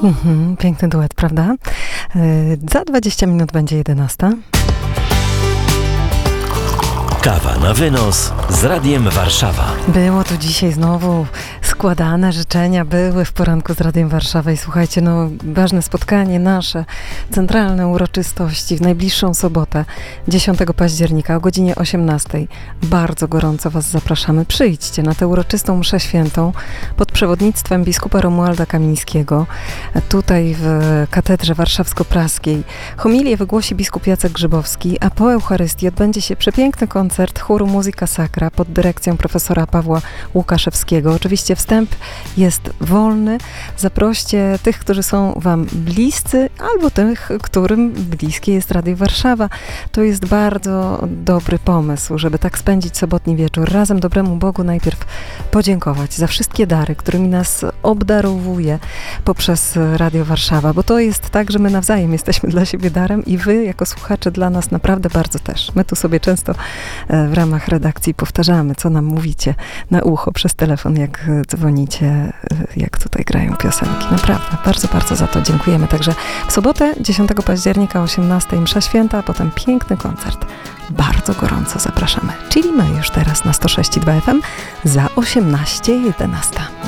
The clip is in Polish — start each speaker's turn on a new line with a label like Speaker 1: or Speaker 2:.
Speaker 1: Piękny duet, prawda? Za 20 minut będzie 11.
Speaker 2: Kawa na wynos z Radiem Warszawa.
Speaker 1: Było tu dzisiaj znowu składane życzenia, były w poranku z Radiem Warszawa i słuchajcie, ważne spotkanie nasze, centralne uroczystości w najbliższą sobotę, 10 października o godzinie 18. Bardzo gorąco Was zapraszamy. Przyjdźcie na tę uroczystą mszę świętą pod przewodnictwem biskupa Romualda Kamińskiego, tutaj w Katedrze Warszawsko-Praskiej. Homilię wygłosi biskup Jacek Grzybowski, a po Eucharystii odbędzie się przepiękny koncert chóru Muzyka Sacra pod dyrekcją profesora Pawła Łukaszewskiego. Oczywiście wstęp jest wolny. Zaproście tych, którzy są Wam bliscy, albo tych, którym bliskie jest Radio Warszawa. To jest bardzo dobry pomysł, żeby tak spędzić sobotni wieczór. Razem dobremu Bogu najpierw podziękować za wszystkie dary, którymi nas obdarowuje poprzez Radio Warszawa, bo to jest tak, że my nawzajem jesteśmy dla siebie darem i Wy, jako słuchacze, dla nas naprawdę bardzo też. My tu sobie często w ramach redakcji powtarzamy, co nam mówicie na ucho przez telefon, jak dzwonicie, jak tutaj grają piosenki. Naprawdę, bardzo, bardzo za to dziękujemy. Także w sobotę, 10 października o 18 msza święta, a potem piękny koncert. Bardzo gorąco zapraszamy. Czyli my już teraz na 106,2 FM za 18:11.